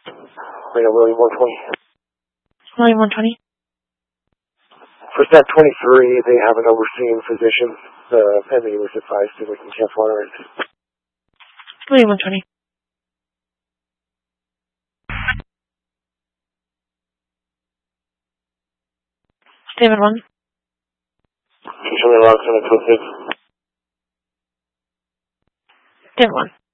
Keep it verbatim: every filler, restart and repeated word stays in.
We got William one twenty. William one twenty. For step twenty-three, they have an overseeing physician. The M E was advised that we can cancel our end. William one twenty. David one. Can you show me a log seven two six? David one.